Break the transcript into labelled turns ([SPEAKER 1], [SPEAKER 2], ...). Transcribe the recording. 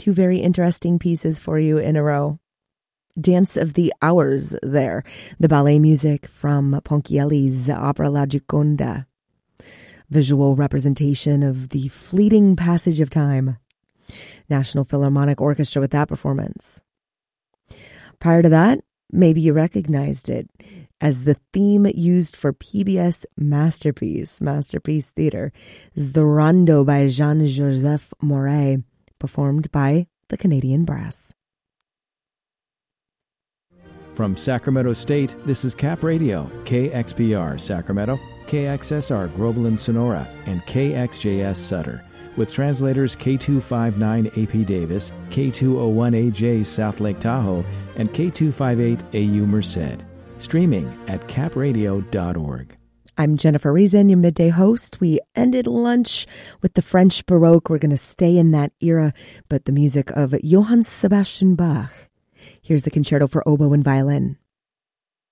[SPEAKER 1] Two very interesting pieces for you in a row. Dance of the Hours there, the ballet music from Ponchielli's opera La Gioconda. Visual representation of the fleeting passage of time. National Philharmonic Orchestra with that performance. Prior to that, maybe you recognized it as the theme used for PBS Masterpiece Theater. This is the Rondo by Jean-Joseph Moret, performed by the Canadian Brass.
[SPEAKER 2] From Sacramento State, this is Cap Radio, KXPR Sacramento, KXSR Groveland Sonora, and KXJS Sutter, with translators K259AP Davis, K201AJ South Lake Tahoe, and K258AU Merced. Streaming at capradio.org.
[SPEAKER 1] I'm Jennifer Reason, your midday host. We ended lunch with the French Baroque. We're going to stay in that era, but the music of Johann Sebastian Bach. Here's a concerto for oboe and violin.